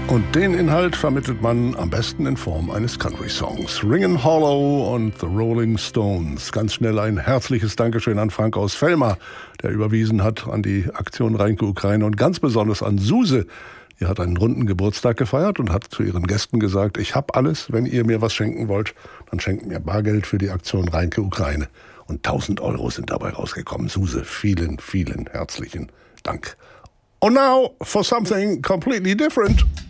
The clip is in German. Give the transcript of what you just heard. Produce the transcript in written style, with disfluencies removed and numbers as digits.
Und den Inhalt vermittelt man am besten in Form eines Country-Songs. Ringin' Hollow und The Rolling Stones. Ganz schnell ein herzliches Dankeschön an Frank aus Velmar, der überwiesen hat an die Aktion Reinke Ukraine und ganz besonders an Suse. Die hat einen runden Geburtstag gefeiert und hat zu ihren Gästen gesagt, ich hab alles, wenn ihr mir was schenken wollt, dann schenkt mir Bargeld für die Aktion Reinke Ukraine. Und 1.000 Euro sind dabei rausgekommen. Suse, vielen, vielen herzlichen Dank. And now for something completely different.